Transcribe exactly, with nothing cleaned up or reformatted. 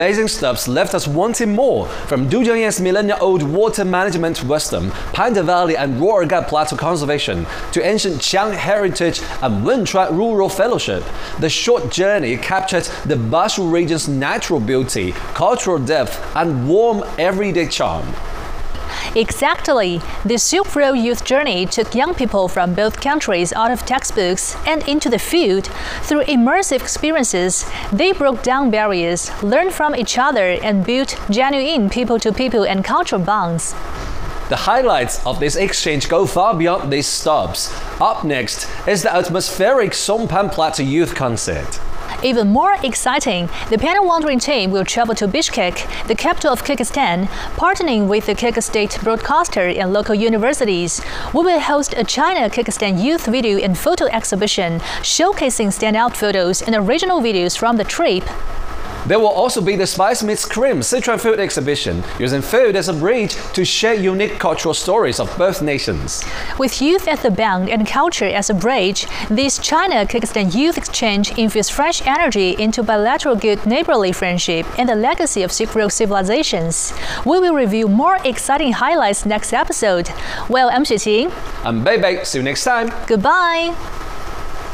Amazing stops left us wanting more, from Dujiangyan's millennia-old water management wisdom, Panda Valley and Ruoga Plateau conservation, to ancient Qiang heritage and Wenchuan rural fellowship. The short journey captured the Bashu region's natural beauty, cultural depth, and warm everyday charm. Exactly. The Silk Road Youth Journey took young people from both countries out of textbooks and into the field. Through immersive experiences, they broke down barriers, learned from each other, and built genuine people-to-people and cultural bonds. The highlights of this exchange go far beyond these stops. Up next is the atmospheric Songpan Plateau Youth Concert. Even more exciting, the Panel Wandering team will travel to Bishkek, the capital of Kyrgyzstan, partnering with the Kyrgyz State Broadcaster and local universities. We will host a China-Kyrgyzstan youth video and photo exhibition, showcasing standout photos and original videos from the trip. There will also be the Spice Meets Cream Sichuan food exhibition, using food as a bridge to share unique cultural stories of both nations. With youth as the bond and culture as a bridge, this China-Kyrgyzstan youth exchange infused fresh energy into bilateral good neighborly friendship and the legacy of Silk Road civilizations. We will review more exciting highlights next episode. Well, I'm Xueqing. I'm Bei Bei. See you next time. Goodbye.